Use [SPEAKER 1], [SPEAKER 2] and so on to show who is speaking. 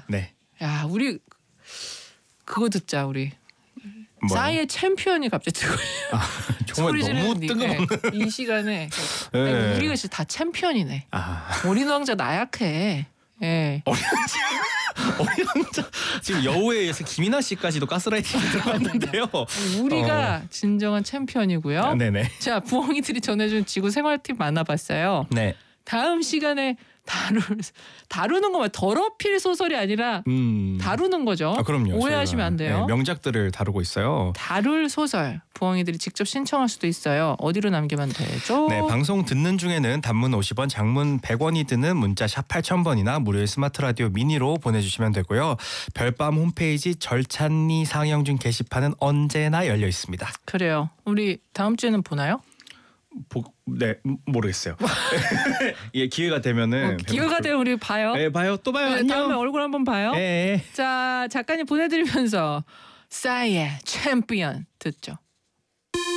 [SPEAKER 1] 네.
[SPEAKER 2] 야, 우리 그거 듣자 우리.
[SPEAKER 1] 뭐요?
[SPEAKER 2] 싸이의 챔피언이 갑자기 뜨고
[SPEAKER 1] 정말 너무 뜬금없는.
[SPEAKER 2] 이 시간에
[SPEAKER 1] 네.
[SPEAKER 2] 우리가 진짜 다 챔피언이네. 어린 왕자 나약해. 예.
[SPEAKER 1] 어린 왕자 지금 여우에 의해서 김이나 씨까지도 가스라이팅이 들어갔는데요.
[SPEAKER 2] 우리가 진정한 챔피언이고요.
[SPEAKER 1] 네네.
[SPEAKER 2] 자, 부엉이들이 전해준 지구 생활 팁 만나봤어요.
[SPEAKER 1] 네.
[SPEAKER 2] 다음 시간에 다루는 거면 더럽힐 소설이 아니라 다루는 거죠.
[SPEAKER 1] 그럼요.
[SPEAKER 2] 오해하시면 안 돼요.
[SPEAKER 1] 네, 명작들을 다루고 있어요.
[SPEAKER 2] 다룰 소설 부엉이들이 직접 신청할 수도 있어요. 어디로 남기면 되죠?
[SPEAKER 1] 네, 방송 듣는 중에는 단문 50원, 장문 100원이 드는 문자 샵 8000번이나 무료의 스마트 라디오 미니로 보내주시면 되고요. 별밤 홈페이지 절찬리 상영중 게시판은 언제나 열려 있습니다.
[SPEAKER 2] 그래요. 우리 다음 주에는 보나요?
[SPEAKER 1] 네, 모르겠어요. 예, 기회가 되면은
[SPEAKER 2] 기회가 되면 우리 봐요.
[SPEAKER 1] 네, 봐요. 또 봐요.
[SPEAKER 2] 네,
[SPEAKER 1] 안녕.
[SPEAKER 2] 다음에 얼굴 한번 봐요.
[SPEAKER 1] 네.
[SPEAKER 2] 자, 작가님 보내드리면서 싸이의 챔피언 듣죠.